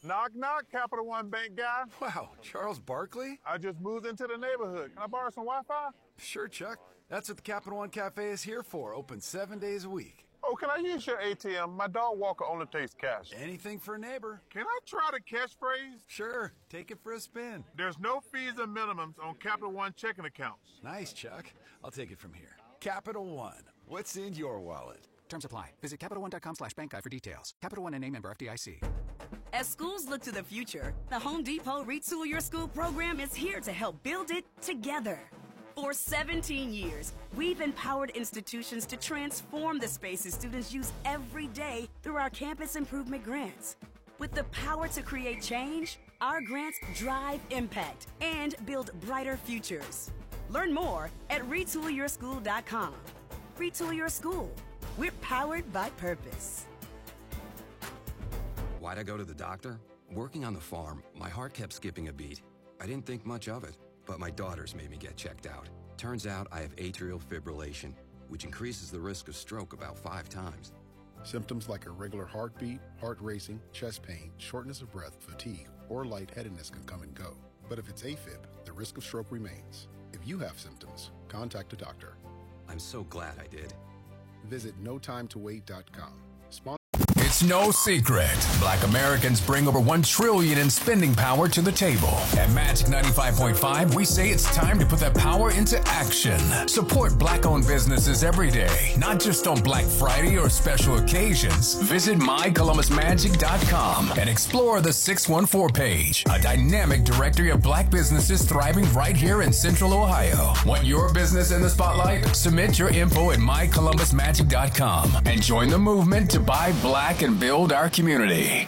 Knock, knock, Capital One Bank guy. Wow, Charles Barkley? I just moved into the neighborhood. Can I borrow some Wi-Fi? Sure, Chuck. That's what the Capital One Cafe is here for. Open 7 days a week. Oh, can I use your ATM? My dog Walker only takes cash. Anything for a neighbor. Can I try the catchphrase? Sure, take it for a spin. There's no fees or minimums on Capital One checking accounts. Nice, Chuck. I'll take it from here. Capital One. What's in your wallet? Terms apply. Visit CapitalOne.com/bankguide for details. Capital One and a member FDIC. As schools look to the future, the Home Depot Retool Your School program is here to help build it together. For 17 years, we've empowered institutions to transform the spaces students use every day through our campus improvement grants. With the power to create change, our grants drive impact and build brighter futures. Learn more at retoolyourschool.com. Retool Your School. We're powered by purpose. Why'd I go to the doctor? Working on the farm, my heart kept skipping a beat. I didn't think much of it, but my daughters made me get checked out. Turns out I have atrial fibrillation, which increases the risk of stroke about 5 times. Symptoms like irregular heartbeat, heart racing, chest pain, shortness of breath, fatigue, or lightheadedness can come and go. But if it's AFib, the risk of stroke remains. If you have symptoms, contact a doctor. I'm so glad I did. Visit notimetowait.com. It's no secret. Black Americans bring over $1 trillion in spending power to the table. At Magic 95.5, we say it's time to put that power into action. Support Black-owned businesses every day, not just on Black Friday or special occasions. Visit mycolumbusmagic.com and explore the 614 page, a dynamic directory of Black businesses thriving right here in Central Ohio. Want your business in the spotlight? Submit your info at mycolumbusmagic.com and join the movement to buy Black and build our community.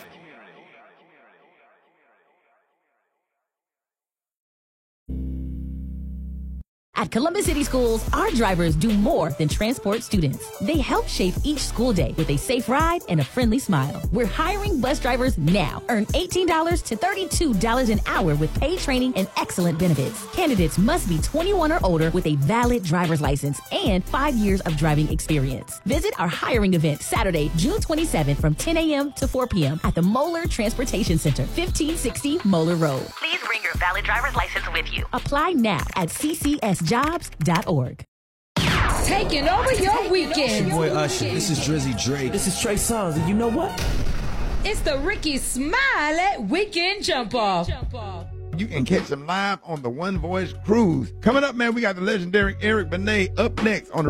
At Columbus City Schools, our drivers do more than transport students. They help shape each school day with a safe ride and a friendly smile. We're hiring bus drivers now. Earn $18 to $32 an hour with paid training and excellent benefits. Candidates must be 21 or older with a valid driver's license and 5 years of driving experience. Visit our hiring event Saturday, June 27th from 10 a.m. to 4 p.m. at the Moeller Transportation Center, 1560 Moeller Road. Please bring your valid driver's license with you. Apply now at ccsjobs.org. Taking over your weekend. Boy Usher, this is Drizzy Drake. This is Trey Songz, and you know what? It's the Ricky Smiley Weekend Jump Off. You can catch them live on the One Voice Cruise. Coming up, man, we got the legendary Eric Benet up next on the